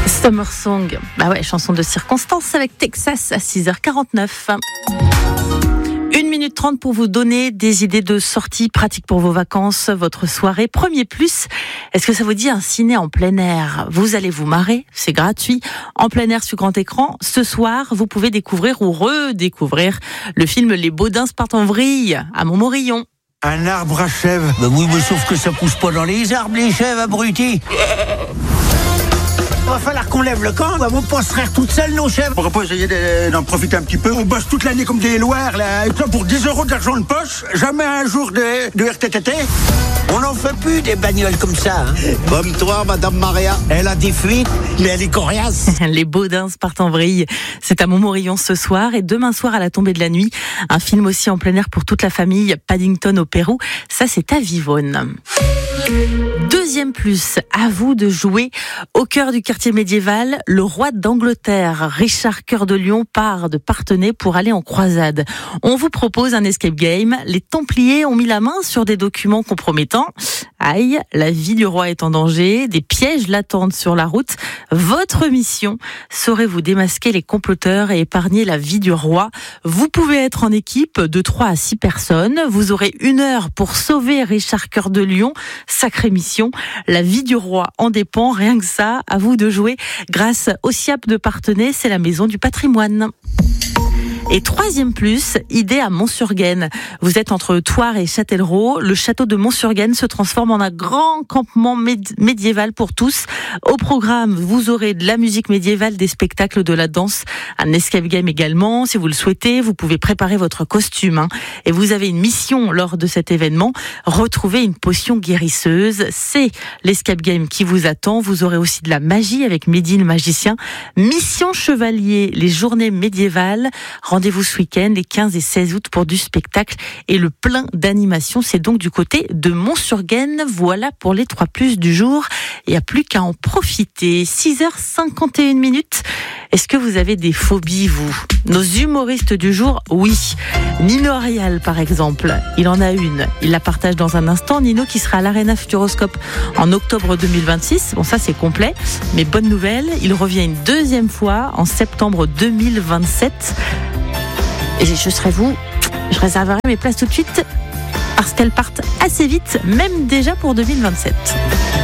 Summer Song, bah ouais, chanson de circonstance avec Texas à 6h49. 1 minute 30 pour vous donner des idées de sorties pratiques pour vos vacances, votre soirée. Premier plus, est-ce que ça vous dit un ciné en plein air ? Vous allez vous marrer, c'est gratuit. En plein air sur grand écran, ce soir, vous pouvez découvrir ou redécouvrir le film Les Baudins partent en vrille à Montmorillon. Un arbre à chèvres. Bah oui, mais sauf que ça pousse pas dans les arbres, les chèvres, abrutis. Il va falloir qu'on lève le camp, on va pas se faire toutes seules, nos chèvres. Pourquoi pas essayer d'en profiter un petit peu? On bosse toute l'année comme des loirs, là. Et ça, pour 10 € d'argent de poche, jamais un jour de RTT. On n'en fait plus des bagnoles comme ça. Hein. Comme toi, Madame Maria. Elle a des fuites, mais elle est coriace. Les Baudins partent en vrille. C'est à Montmorillon ce soir et demain soir à la tombée de la nuit. Un film aussi en plein air pour toute la famille, Paddington au Pérou. Ça, c'est à Vivonne. Deuxième plus, à vous de jouer au cœur du quartier médiéval. Le roi d'Angleterre, Richard Cœur de Lion, part de Parthenay pour aller en croisade. On vous propose un escape game. Les Templiers ont mis la main sur des documents compromettants. Aïe, la vie du roi est en danger, des pièges l'attendent sur la route. Votre mission serait vous démasquer les comploteurs et épargner la vie du roi. Vous pouvez être en équipe de 3 à 6 personnes. Vous aurez 1 heure pour sauver Richard Cœur de Lion. Sacrée mission. La vie du roi en dépend. Rien que ça, à vous de jouer grâce au SIAP de Parthenay. C'est la maison du patrimoine. Et troisième plus, idée à Mont-sur-Gaine. Vous êtes entre Thouars et Châtellerault. Le château de Mont-sur-Gaine se transforme en un grand campement médiéval pour tous. Au programme, vous aurez de la musique médiévale, des spectacles, de la danse, un escape game également. Si vous le souhaitez, vous pouvez préparer votre costume. Et vous avez une mission lors de cet événement. Retrouver une potion guérisseuse. C'est l'escape game qui vous attend. Vous aurez aussi de la magie avec Mehdi le magicien. Mission chevalier, les journées médiévales. Rendez-vous ce week-end, les 15 et 16 août, pour du spectacle et le plein d'animations. C'est donc du côté de Mont-sur-Gaine. Voilà pour les 3 plus du jour. Il n'y a plus qu'à en profiter. 6h51. Est-ce que vous avez des phobies, vous ? Nos humoristes du jour, oui. Nino Arial, par exemple, il en a une. Il la partage dans un instant. Nino qui sera à l'Arena Futuroscope en octobre 2026. Bon, ça, c'est complet. Mais bonne nouvelle, il revient une 2e fois en septembre 2027. Et je serai vous, je réserverai mes places tout de suite parce qu'elles partent assez vite, même déjà pour 2027.